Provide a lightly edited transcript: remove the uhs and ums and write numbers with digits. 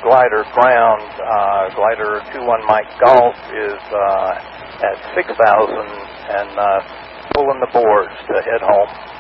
glider ground. Glider 21 Mike Golf is at 6,000 and pulling the boards to head home.